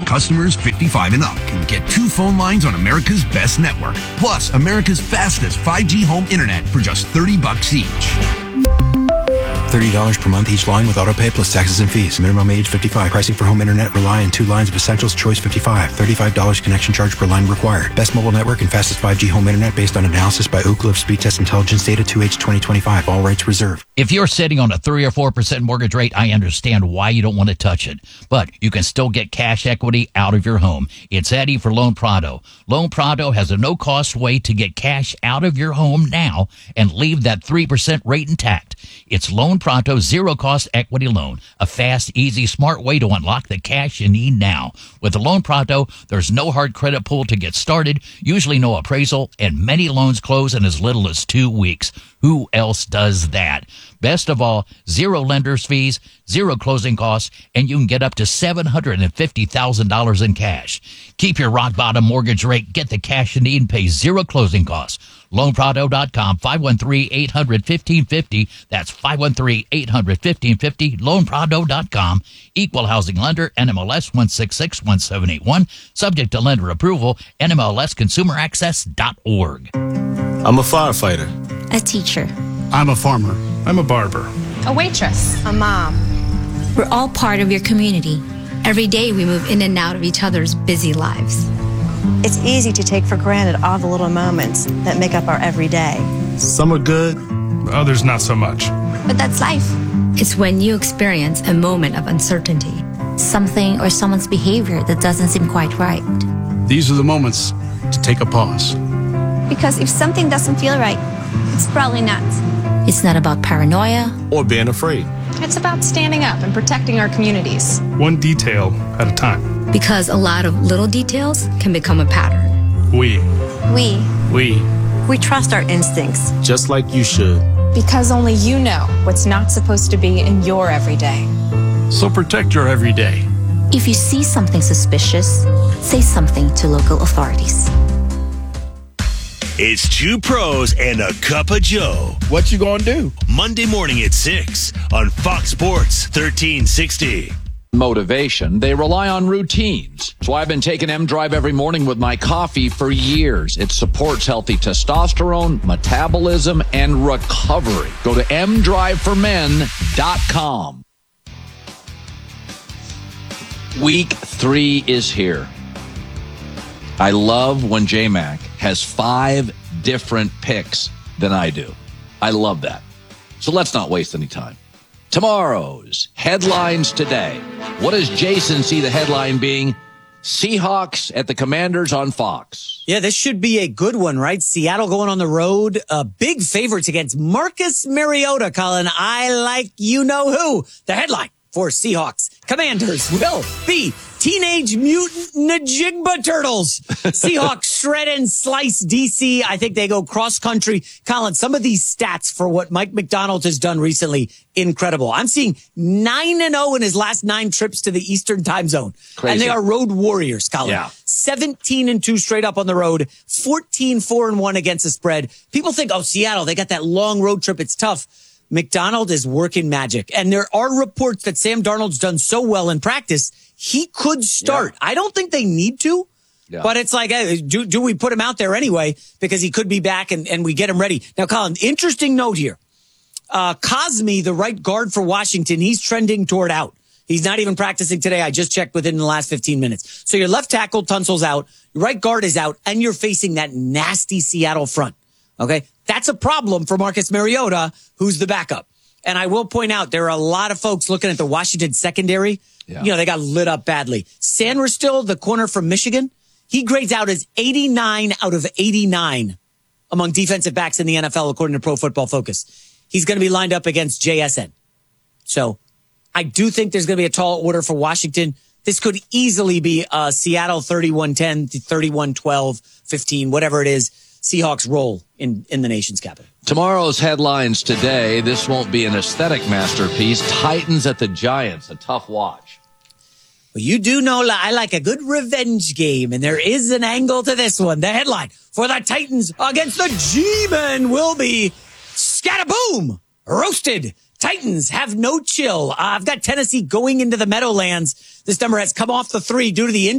customers 55 and up can get 2 phone lines on America's best network, plus America's fastest 5G home internet for just $30 each. $30 per month each line with autopay plus taxes and fees. Minimum age 55. Pricing for home internet rely on 2 lines of Essentials. Choice 55. $35 connection charge per line required. Best mobile network and fastest 5G home internet based on analysis by Ookla of Speed Test Intelligence data 2H 2025. All rights reserved. If you're sitting on a 3 or 4% mortgage rate, I understand why you don't want to touch it. But you can still get cash equity out of your home. It's Eddie for Loan Prado. Loan Prado has a no-cost way to get cash out of your home now and leave that 3% rate intact. It's Loan Prado zero-cost equity loan, a fast, easy, smart way to unlock the cash you need now. With the Loan Prado, there's no hard credit pull to get started, usually no appraisal, and many loans close in as little as 2 weeks. Who else does that? Best of all, 0 lender's fees, 0 closing costs, and you can get up to $750,000 in cash. Keep your rock-bottom mortgage rate, get the cash you need, and pay 0 closing costs. LoanPrado.com, 513-800-1550. That's 513-800-1550. LoanPrado.com. Equal housing lender, NMLS 1661781. Subject to lender approval, NMLSconsumeraccess.org. I'm a firefighter. A teacher. I'm a farmer. I'm a barber. A waitress. A mom. We're all part of your community. Every day we move in and out of each other's busy lives. It's easy to take for granted all the little moments that make up our everyday. Some are good, others not so much. But that's life. It's when you experience a moment of uncertainty. Something or someone's behavior that doesn't seem quite right. These are the moments to take a pause. Because if something doesn't feel right, it's probably not. It's not about paranoia or being afraid. It's about standing up and protecting our communities. One detail at a time. Because a lot of little details can become a pattern. We trust our instincts. Just like you should. Because only you know what's not supposed to be in your everyday. So protect your everyday. If you see something suspicious, say something to local authorities. It's 2 pros and a cup of Joe. What you gonna do? Monday morning at 6 on Fox Sports 1360. Motivation, they rely on routines. So I've been taking M-Drive every morning with my coffee for years. It supports healthy testosterone, metabolism, and recovery. Go to mdriveformen.com. Week 3 is here. I love when J-Mac has 5 different picks than I do. I love that. So let's not waste any time. Tomorrow's headlines today. What does Jason see the headline being? Seahawks at the Commanders on Fox. Yeah, this should be a good one, right? Seattle going on the road. Big favorites against Marcus Mariota, Colin. I like you-know-who. The headline for Seahawks Commanders will be Teenage Mutant Najigba Turtles. Seahawks shred and slice DC. I think they go cross country. Colin, some of these stats for what Mike McDonald has done recently, incredible. I'm seeing 9-0 in his last 9 trips to the Eastern time zone. Crazy. And they are road warriors, Colin. Yeah. 17-2 straight up on the road, 14-4-1 against the spread. People think, oh, Seattle, they got that long road trip. It's tough. McDonald is working magic. And there are reports that Sam Darnold's done so well in practice, he could start. Yeah. I don't think they need to, but it's like, do we put him out there anyway? Because he could be back and we get him ready. Now, Colin, interesting note here. Cosme, the right guard for Washington, he's trending toward out. He's not even practicing today. I just checked within the last 15 minutes. So your left tackle, Tunsil's out. Your right guard is out. And you're facing that nasty Seattle front. Okay. That's a problem for Marcus Mariota, who's the backup. And I will point out, there are a lot of folks looking at the Washington secondary. Yeah. You know, they got lit up badly. Sanders, the corner from Michigan, he grades out as 89 out of 89 among defensive backs in the NFL, according to Pro Football Focus. He's going to be lined up against JSN. So I do think there's going to be a tall order for Washington. This could easily be Seattle 31-10, 31-12, 15, whatever it is. Seahawks roll in the nation's capital. Tomorrow's headlines today. This won't be an aesthetic masterpiece. Titans at the Giants, a tough watch. Well, you do know I like a good revenge game, and there is an angle to this one. The headline for the Titans against the G-Men will be scataboom, roasted. Titans have no chill. I've got Tennessee going into the Meadowlands. This number has come off the 3 due to the injury.